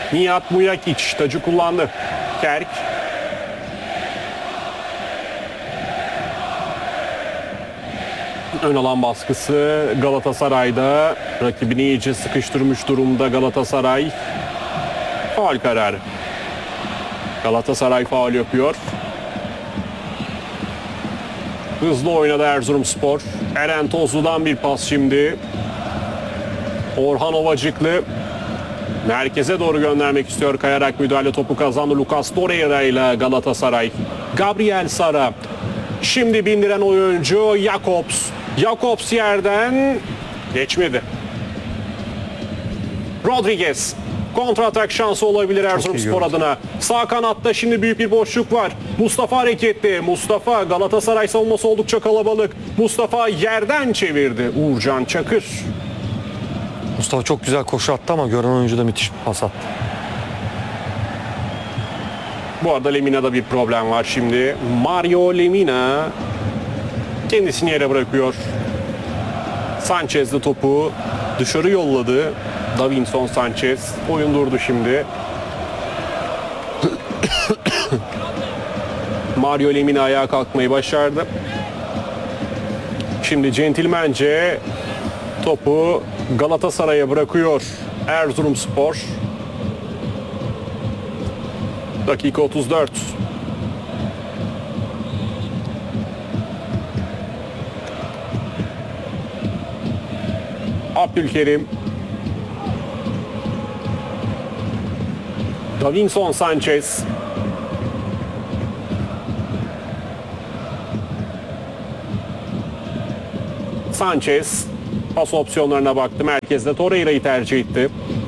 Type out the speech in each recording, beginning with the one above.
Nihat Mujakic tacı kullandı. Kerk. Ön alan baskısı Galatasaray'da. Rakibini iyice sıkıştırmış durumda Galatasaray. Faul kararı. Galatasaray faul yapıyor. Hızlı oynadı Erzurumspor. Eren Tozlu'dan bir pas şimdi. Orhan Ovacıklı merkeze doğru göndermek istiyor. Kayarak müdahale, topu kazandı. Lucas Torreira ile Galatasaray. Gabriel Sara. Şimdi bindiren oyuncu Jakobs. Jakobs yerden geçmedi. Rodriguez. Kontratak şansı olabilir Erzurumspor adına. Sağ kanatta şimdi büyük bir boşluk var. Mustafa hareketli. Mustafa, Galatasaray savunması oldukça kalabalık. Mustafa yerden çevirdi. Uğurcan Çakır. Mustafa çok güzel koşu attı ama gören oyuncu da müthiş bir pas attı. Bu arada Lemina'da bir problem var şimdi. Mario Lemina kendisini yere bırakıyor. Sanchez de topu dışarı yolladı. Davinson Sanchez. Oyun durdu şimdi. Mario Lemina ayağa kalkmayı başardı. Şimdi centilmence topu Galatasaray'a bırakıyor Erzurumspor. Dakika 34. Abdülkerim. Davinson Sanchez. Sanchez pas opsiyonlarına baktı. Merkezde Torreira'yı tercih etti.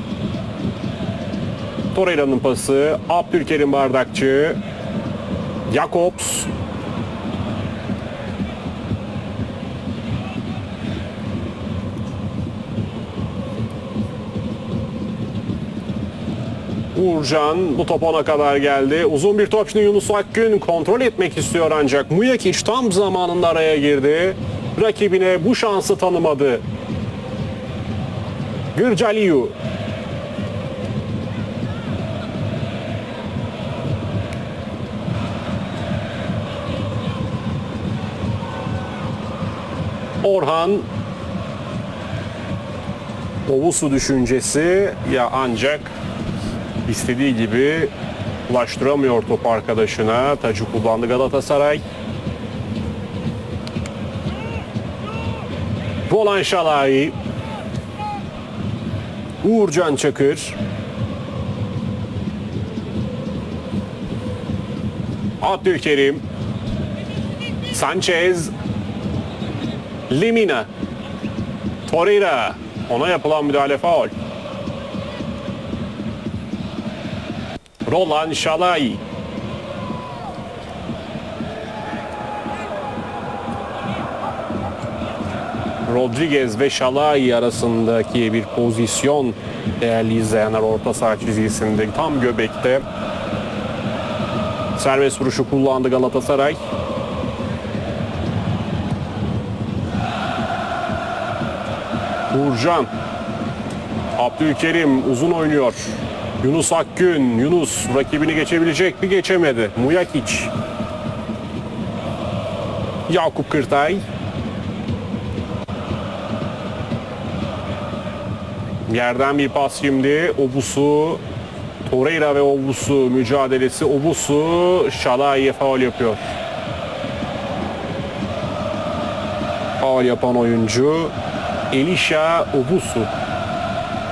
Torreira'nın pası. Abdülkerim Bardakçı. Jakobs. Uğurcan, bu top ona kadar geldi. Uzun bir top şimdi Yunus Akgün kontrol etmek istiyor ancak Mujakic tam zamanında araya girdi. Rakibine bu şansı tanımadı. Gırcaliyu. Orhan. Ovusu düşüncesi ya ancak istediği gibi ulaştıramıyor topu arkadaşına. Tacı kullandı Galatasaray. Volan Şalai. Uğurcan Çakır. Abdülkerim. Sanchez. Lemina. Torreira. Ona yapılan müdahale faul. Roland Şalai. Rodriguez ve Şalai arasındaki bir pozisyon değerli izleyenler orta saha çizgisinde tam göbekte. Serbest vuruşu kullandı Galatasaray. Uğurcan. Abdülkerim uzun oynuyor. Yunus Akgün. Yunus rakibini geçebilecek mi? Geçemedi. Mujakic. Yakup Kırtay. Yerden bir pas şimdi. Obusu. Torreira ve Obusu mücadelesi. Obusu Şalai'ye faul yapıyor. Faul yapan oyuncu Elisha Obusu.